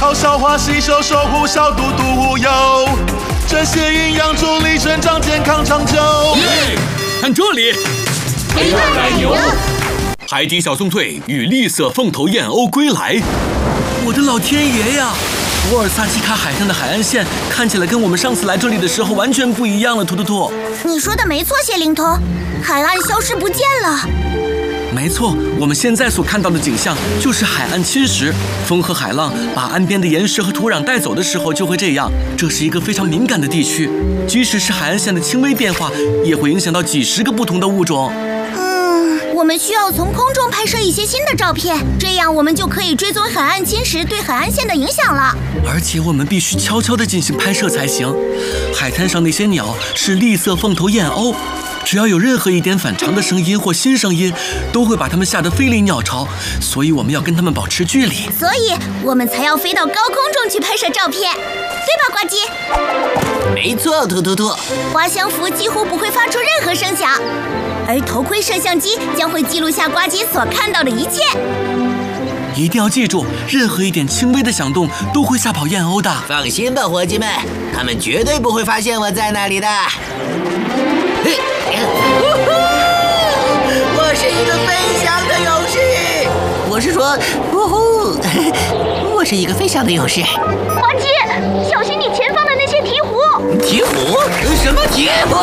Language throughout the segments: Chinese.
好消化吸收，守护小肚肚油，这些营养助力成长健康长久。 看这里， 黑暗奶牛， 海底小纵队与绿色凤头燕鸥归来。我的老天爷呀！博尔萨基卡海滩的海岸线看起来跟我们上次来这里的时候完全不一样了，图图图。 你说的没错，谢灵通，海岸消失不见了。 没错，我们现在所看到的景象就是海岸侵蚀，风和海浪把岸边的岩石和土壤带走的时候就会这样。这是一个非常敏感的地区，即使是海岸线的轻微变化，也会影响到几十个不同的物种。 我们需要从空中拍摄一些新的照片，这样我们就可以追踪海岸侵蚀对海岸线的影响了。 而且我们必须悄悄地进行拍摄才行。海滩上那些鸟是绿色凤头燕鸥，只要有任何一点反常的声音或新声音，都会把它们吓得飞离鸟巢，所以我们要跟它们保持距离。 所以我们才要飞到高空中去拍摄照片，对吧，呱唧？ 没错，图图图。 滑翔服几乎不会发出任何声响，而头盔摄像机将会记录下呱唧所看到的一切。 一定要记住，任何一点轻微的响动都会吓跑燕鸥的。 放心吧，伙计们，他们绝对不会发现我在那里的。我是一个飞翔的勇士。我是说，我是一个飞翔的勇士。 呱唧，小心你前方的那些鹈鹕！ 鹈鹕？什么鹈鹕？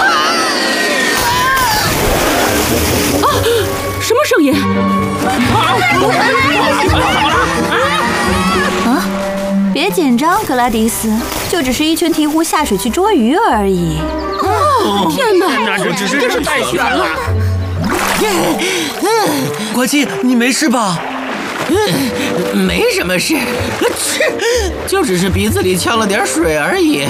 什么声音？ 别紧张，格拉迪斯，就只是一群鹈鹕下水去捉鱼而已。 天哪， 那就只是太悬了。 呱唧，你没事吧？ 没什么事，就只是鼻子里呛了点水而已。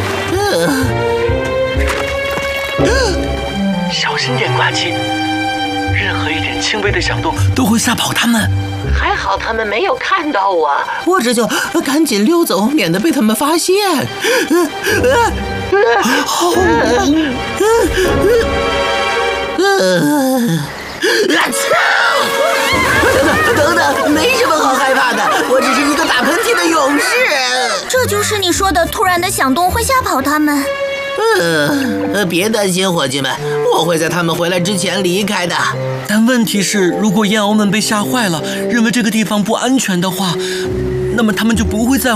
小心点，呱唧，任何一点轻微的响动都会吓跑它们。 还好他们没有看到我这就赶紧溜走，免得被他们发现。等等，没什么好害怕的，我只是一个打喷嚏的勇士。 这就是你说的突然的响动会吓跑他们。 别担心，伙计们，我会在他们回来之前离开的。 但问题是，如果燕鸥们被吓坏了，认为这个地方不安全的话，那么他们就不会再